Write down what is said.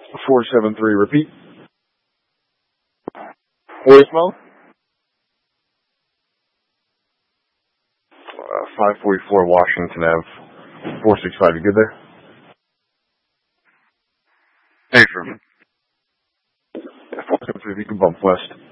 473, repeat. Voicemail? 544 Washington Ave, 465. You good there? Hey, from 473, you can bump west.